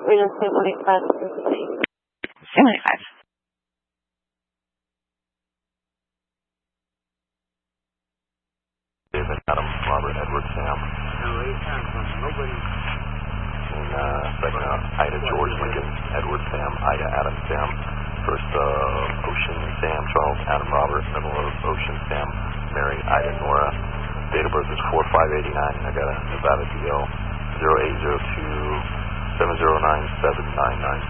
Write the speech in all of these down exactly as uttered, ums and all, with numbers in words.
Interstate one eighty-five. Same one eighty-five. David, Adam, Robert, Edward, Sam. Nobody. And uh, second, uh, Ida, George, Lincoln, Edward, Sam, Ida, Adam, Sam. First, uh, Ocean, Sam, Charles, Adam, Robert. Middle of Ocean, Sam, Mary, Ida, Nora. Date of birth is four five eighty-nine. I got a Nevada D L zero eight zero two seven zero nine seven nine nine.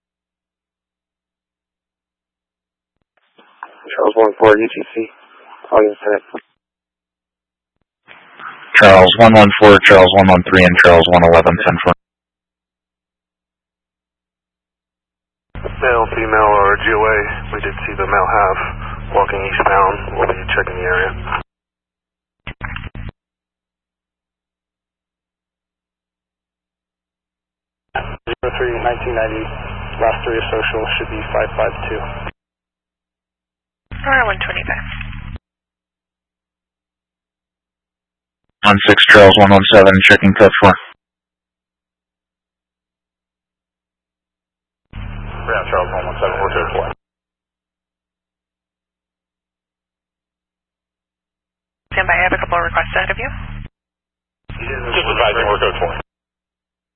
Charles one four U T C. Audience set. Charles one one four, Charles one one three, and Charles one eleven, ten four. Male, female, or G O A. We did see the male half walking eastbound. We'll be checking the area. zero three nineteen ninety. Last three of social should be five five two. Around one twenty-five. On six, Charles one one seven, checking code four. Yeah, Charles one one seven, we're code four. Stand by, I have a couple of requests ahead of you. Just advising, we're code four.